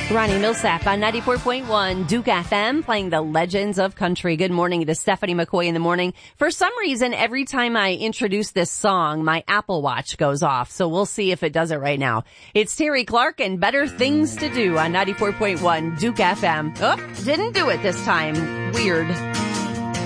Ronnie Millsap on 94.1 Duke FM playing the Legends of Country. Good morning. It is Stephanie McCoy in the morning. For some reason, every time I introduce this song, my Apple Watch goes off. So we'll see if it does it right now. It's Terry Clark and Better Things to Do on 94.1 Duke FM. Oh, didn't do it this time. Weird.